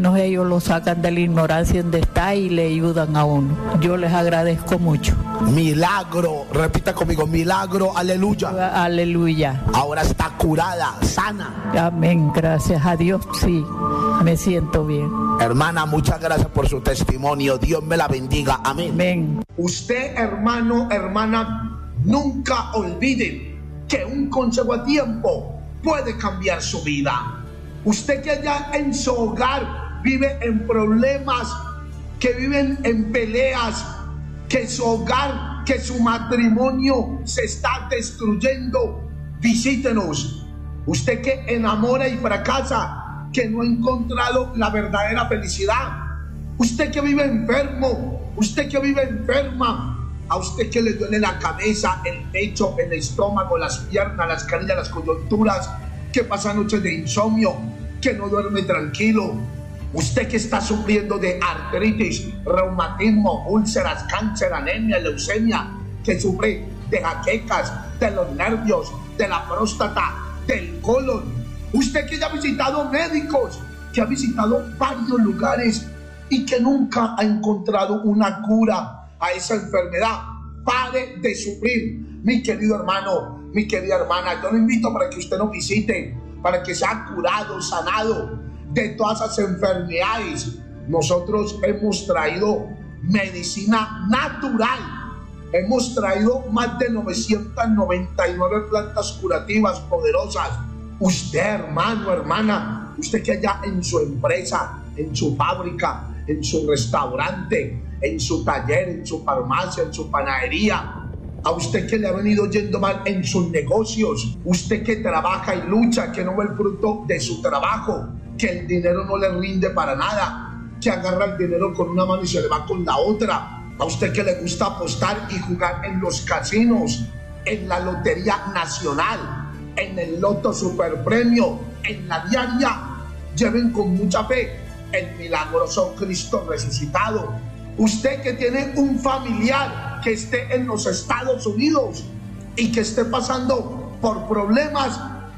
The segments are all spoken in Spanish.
Ellos lo sacan de la ignorancia donde está y le ayudan a uno. Yo les agradezco mucho. Milagro, repita conmigo, milagro, aleluya. Aleluya. Ahora está curada, sana. Amén, gracias a Dios, sí, me siento bien. Hermana, muchas gracias por su testimonio. Dios me la bendiga, amén. Amén. Usted, hermano, hermana, nunca olvide que un consejo a tiempo puede cambiar su vida. Usted que allá en su hogar vive en problemas, que viven en peleas, que su hogar, que su matrimonio se está destruyendo, visítenos. Usted que enamora y fracasa, que no ha encontrado la verdadera felicidad. Usted que vive enfermo, usted que vive enferma, a usted que le duele la cabeza, el pecho, el estómago, las piernas, las canillas, las coyunturas, que pasa noches de insomnio, que no duerme tranquilo. Usted que está sufriendo de artritis, reumatismo, úlceras, cáncer, anemia, leucemia, que sufre de jaquecas, de los nervios, de la próstata, del colon. Usted que ya ha visitado médicos, que ha visitado varios lugares y que nunca ha encontrado una cura a esa enfermedad. Pare de sufrir, mi querido hermano, mi querida hermana. Yo lo invito para que usted nos visite, para que sea curado, sanado de todas esas enfermedades. Nosotros hemos traído medicina natural. Hemos traído más de 999 plantas curativas poderosas. Usted, hermano, hermana, usted que allá en su empresa, en su fábrica, en su restaurante, en su taller, en su farmacia, en su panadería, a usted que le ha venido yendo mal en sus negocios, usted que trabaja y lucha, que no ve el fruto de su trabajo, que el dinero no le rinde para nada, que agarra el dinero con una mano y se le va con la otra, a usted que le gusta apostar y jugar en los casinos, en la Lotería Nacional, en el Loto Superpremio, en la diaria, lleven con mucha fe el milagroso Cristo resucitado. Usted que tiene un familiar que esté en los Estados Unidos y que esté pasando por problemas,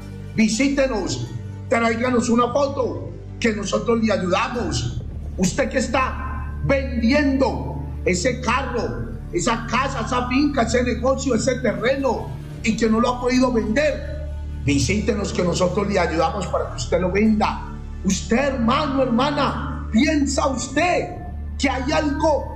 visítenos, tráiganos una foto que nosotros le ayudamos. Usted que está vendiendo ese carro, esa casa, esa finca, ese negocio, ese terreno y que no lo ha podido vender, visítenos que nosotros le ayudamos para que usted lo venda. Usted, hermano, hermana, ¿piensa usted que hay algo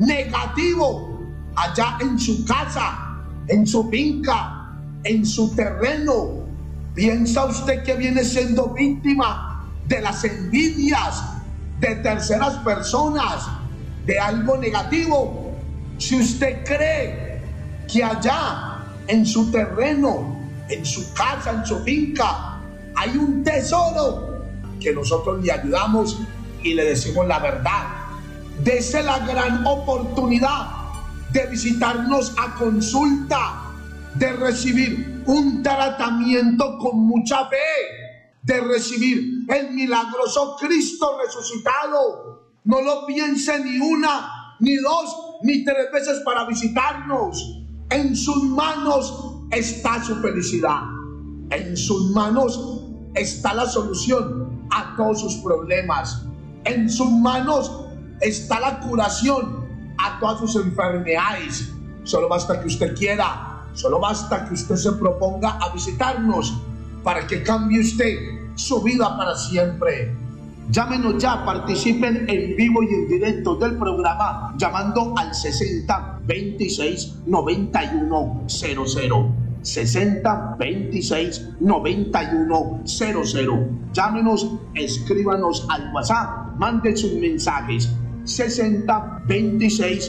negativo allá en su casa, en su finca, en su terreno? ¿Piensa usted que viene siendo víctima de las envidias de terceras personas, de algo negativo? Si usted cree que allá en su terreno, en su casa, en su finca, hay un tesoro, que nosotros le ayudamos y le decimos la verdad. Dese la gran oportunidad de visitarnos a consulta, de recibir un tratamiento con mucha fe, de recibir el milagroso Cristo resucitado. No lo piense ni una, ni dos, ni tres veces para visitarnos. En sus manos está su felicidad. En sus manos está la solución a todos sus problemas. En sus manos está la curación a todas sus enfermedades. Solo basta que usted quiera, solo basta que usted se proponga a visitarnos para que cambie usted su vida para siempre. Llámenos ya, participen en vivo y en directo del programa llamando al 60 26 91 00. 60 26 91 00. Llámenos, escríbanos al WhatsApp, manden sus mensajes. 60 26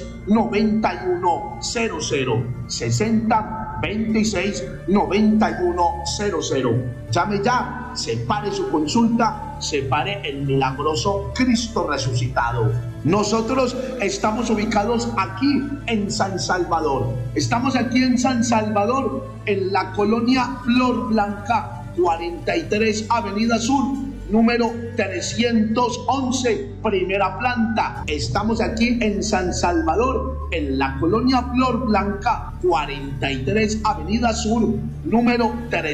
91 00. 60 26 91 00. Llame ya, separe su consulta, separe el milagroso Cristo resucitado. Nosotros estamos ubicados aquí en San Salvador. Estamos aquí en San Salvador, en la colonia Flor Blanca, 43 Avenida Sur, número 311, primera planta. Estamos aquí en San Salvador, en la colonia Flor Blanca, 43 Avenida Sur, número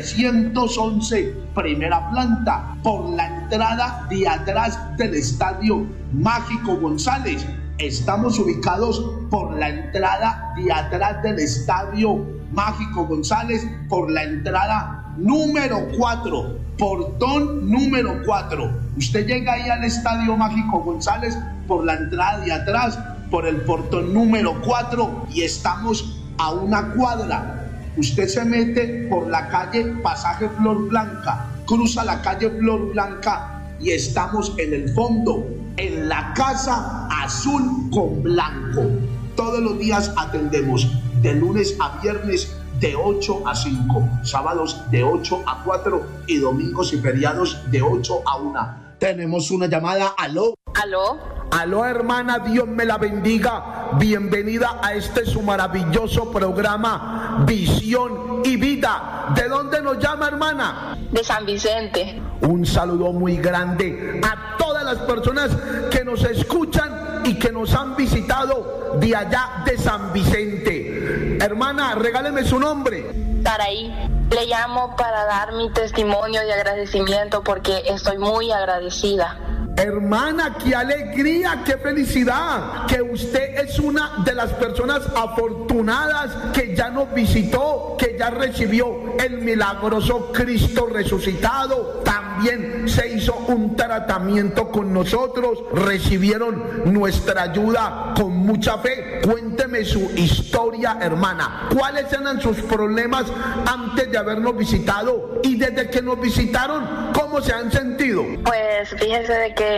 311, primera planta, por la entrada de atrás del Estadio Mágico González. Estamos ubicados por la entrada de atrás del Estadio Mágico González, por la entrada número 4, portón número 4. Usted llega ahí al Estadio Mágico González por la entrada de atrás, por el portón número 4, y estamos a una cuadra. Usted se mete por la calle Pasaje Flor Blanca, cruza la calle Flor Blanca y estamos en el fondo, en la Casa Azul con Blanco. Todos los días atendemos de lunes a viernes de 8 a 5, sábados de 8 a 4 y domingos y feriados de 8 a 1. Tenemos una llamada. ¿Aló? ¿Aló? Aló, hermana, Dios me la bendiga. Bienvenida a este su maravilloso programa Visión y Vida. ¿De dónde nos llama, hermana? De San Vicente. Un saludo muy grande a todas las personas que nos escuchan y que nos han visitado de allá de San Vicente. Hermana, regáleme su nombre. Saraí. Le llamo para dar mi testimonio de agradecimiento porque estoy muy agradecida. Hermana, qué alegría, qué felicidad, que usted es una de las personas afortunadas que ya nos visitó, que ya recibió el milagroso Cristo resucitado. También se hizo un tratamiento con nosotros, recibieron nuestra ayuda con mucha fe. Cuénteme su historia, hermana. ¿Cuáles eran sus problemas antes de habernos visitado? Y desde que nos visitaron, ¿cómo se han sentido? Pues fíjese de que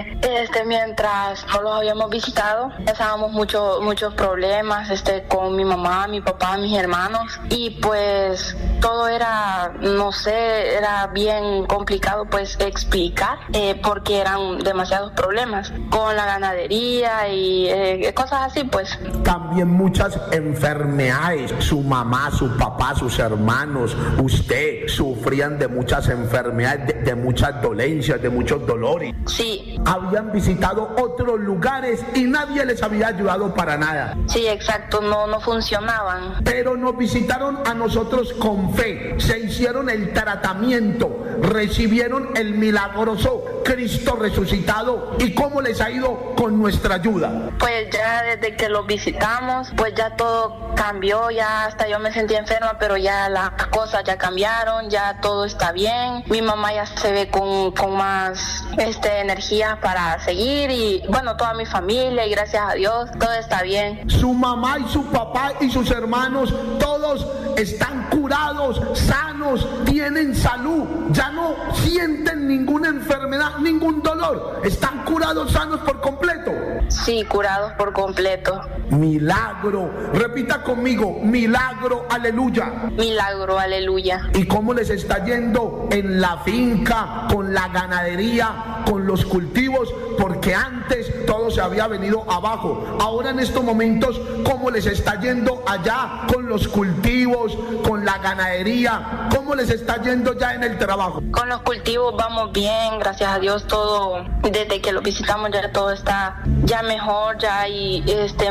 mientras no los habíamos visitado, pasábamos muchos problemas con mi mamá, mi papá, mis hermanos, y pues todo era, no sé, era bien complicado pues explicar porque eran demasiados problemas con la ganadería y cosas así pues. También muchas enfermedades, su mamá, su papá, sus hermanos, usted sufrían de muchas enfermedades, de muchas dolencias, de muchos dolores. Sí. Habían visitado otros lugares y nadie les había ayudado para nada. Sí, exacto, no funcionaban. Pero nos visitaron a nosotros con fe, se hicieron el tratamiento, recibieron el milagroso Cristo resucitado. ¿Y cómo les ha ido con nuestra ayuda? Pues ya desde que los visitamos, pues ya todo cambió, ya hasta yo me sentía enferma, pero ya las cosas ya cambiaron, ya todo está bien. Mi mamá ya se ve con más energía para seguir y bueno, toda mi familia y gracias a Dios todo está bien. Su mamá y su papá y sus hermanos todos están curados, sanos, tienen salud, ya no sienten ninguna enfermedad, ningún dolor, están curados, sanos por completo. Sí, curados por completo. Milagro, repita conmigo, milagro, aleluya. Milagro, aleluya. ¿Y cómo les está yendo en la finca, con la ganadería, con los cultivos? Porque antes todo se había venido abajo. Ahora en estos momentos, ¿cómo les está yendo allá con los cultivos, con la ganadería? ¿Cómo les está yendo ya en el trabajo? Con los cultivos vamos bien, gracias a Dios todo, desde que lo visitamos ya todo está ya mejor, ya hay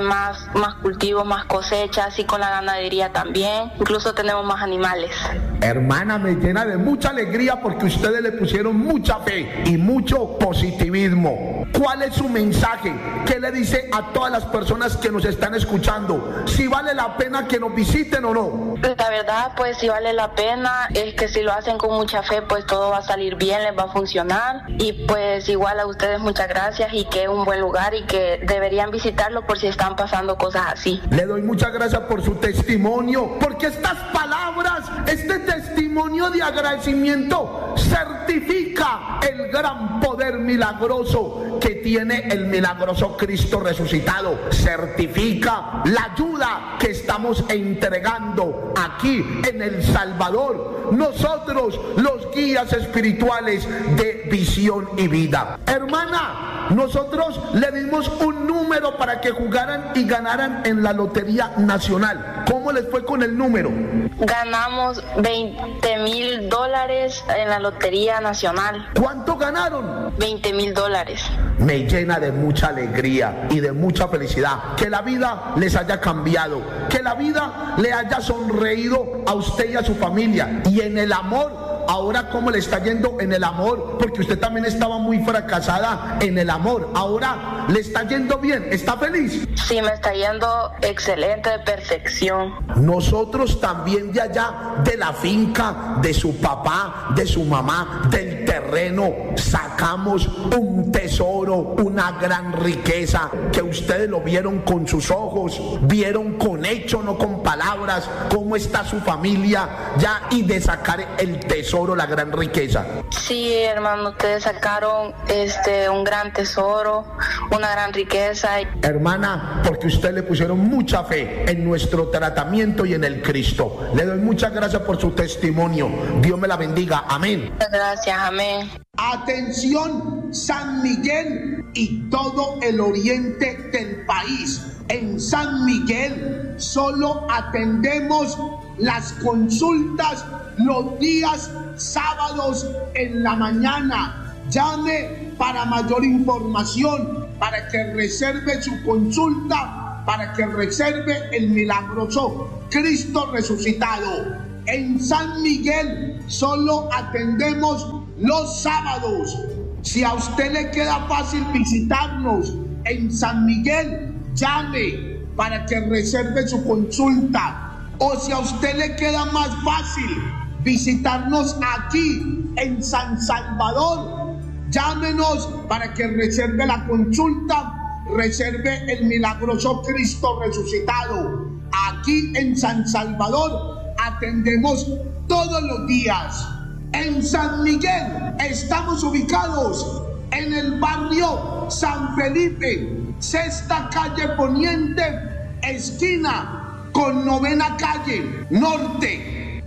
más cultivos, más cosechas y con la ganadería también, incluso tenemos más animales. Hermana, me llena de mucha alegría porque ustedes le pusieron mucha fe y mucho positivismo. ¿Cuál es su mensaje? ¿Qué le dice a todas las personas que nos están escuchando? ¿Si vale la pena que nos visiten o no? La verdad, pues si vale la pena, es que si lo hacen con mucha fe, pues todo va a salir bien, les va a funcionar. Y pues igual a ustedes muchas gracias y que es un buen lugar y que deberían visitarlo por si están pasando cosas así. Le doy muchas gracias por su testimonio, porque estas palabras, este testimonio de agradecimiento certifica el gran poder milagroso que tiene el milagroso Cristo resucitado. Certifica la ayuda que estamos entregando aquí en El Salvador, nosotros los guías espirituales de Visión y Vida. Hermana, nosotros le dimos un número para que jugaran y ganaran en la Lotería Nacional. ¿Cómo les fue con el número? Ganamos $20,000 en la Lotería Nacional. ¿Cuánto ganaron? $20,000. Me llena de mucha alegría y de mucha felicidad que la vida les haya cambiado, que la vida le haya sonreído a usted y a su familia. Y en el amor, ahora cómo le está yendo en el amor, porque usted también estaba muy fracasada en el amor. Ahora le está yendo bien, ¿está feliz? Sí, me está yendo excelente, de perfección. Nosotros también de allá, de la finca, de su papá, de su mamá, del terreno, sacamos un tesoro, una gran riqueza, que ustedes lo vieron con sus ojos, vieron con hechos, no con palabras, cómo está su familia ya, y de sacar el tesoro, la gran riqueza. Sí, hermano, ustedes sacaron un gran tesoro, una gran riqueza. Hermana, porque usted le pusieron mucha fe en nuestro tratamiento y en el Cristo. Le doy muchas gracias por su testimonio. Dios me la bendiga. Amén. Muchas gracias. Amén. Atención, San Miguel y todo el oriente del país. En San Miguel solo atendemos las consultas los días sábados en la mañana. Llame para mayor información, para que reserve su consulta, para que reserve el milagroso Cristo resucitado. En San Miguel solo atendemos los sábados. Si a usted le queda fácil visitarnos en San Miguel, llame para que reserve su consulta. O si a usted le queda más fácil visitarnos aquí en San Salvador, llámenos para que reserve la consulta, reserve el milagroso Cristo resucitado. Aquí en San Salvador atendemos todos los días. En San Miguel estamos ubicados en el barrio San Felipe, sexta calle poniente, esquina con novena calle norte,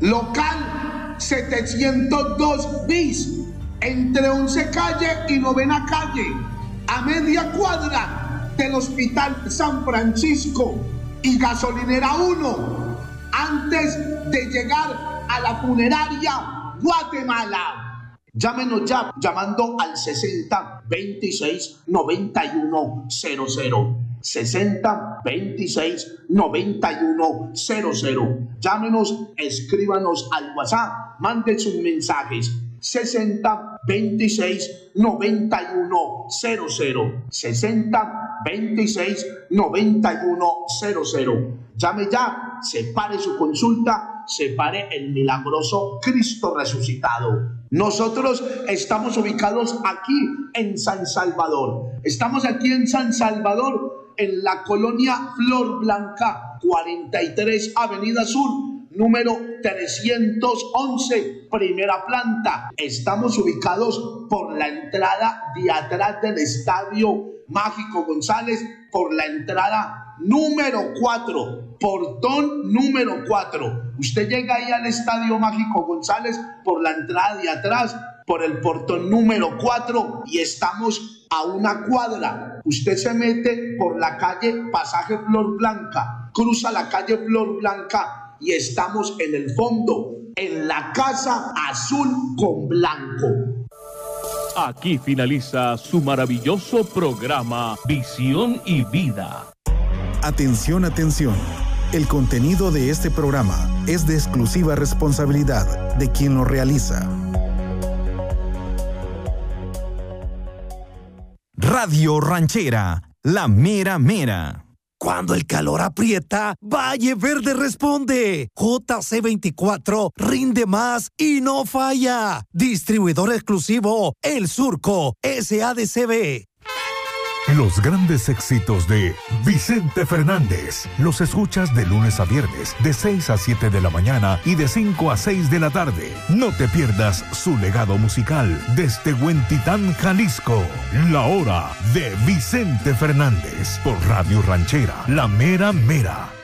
local 702 bis, entre 11 calle y novena calle, a media cuadra del Hospital San Francisco y Gasolinera 1, antes de llegar a la funeraria Guatemala. Llámenos ya llamando al 60 26 91 00. 60 26 91 00. Llámenos, escríbanos al WhatsApp, manden sus mensajes. 60 26 91 00. 60 26 91 00. Llame ya, separe su consulta, separe el milagroso Cristo resucitado. Nosotros estamos ubicados aquí en San Salvador. Estamos aquí en San Salvador, en la colonia Flor Blanca, 43 Avenida Sur, número 311, primera planta. Estamos ubicados por la entrada de atrás del Estadio Mágico González, por la entrada número 4, portón número 4. Usted llega ahí al Estadio Mágico González por la entrada de atrás, por el portón número 4, y estamos a una cuadra. Usted se mete por la calle Pasaje Flor Blanca, cruza la calle Flor Blanca y estamos en el fondo, en la casa azul con blanco. Aquí finaliza su maravilloso programa Visión y Vida. Atención, atención. El contenido de este programa es de exclusiva responsabilidad de quien lo realiza. Radio Ranchera, la mera mera. Cuando el calor aprieta, Valle Verde responde. JC24 rinde más y no falla. Distribuidor exclusivo El Surco, SADCB. Los grandes éxitos de Vicente Fernández los escuchas de lunes a viernes de 6 a 7 de la mañana y de 5 a 6 de la tarde. No te pierdas su legado musical desde Huentitán, Jalisco. La hora de Vicente Fernández por Radio Ranchera, La Mera Mera.